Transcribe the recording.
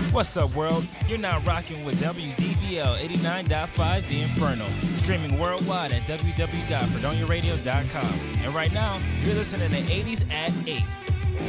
What's up, world? You're now rocking with WDVL 89.5 The Inferno, streaming worldwide at www.fredoniaradio.com. And right now, you're listening to 80s at 8.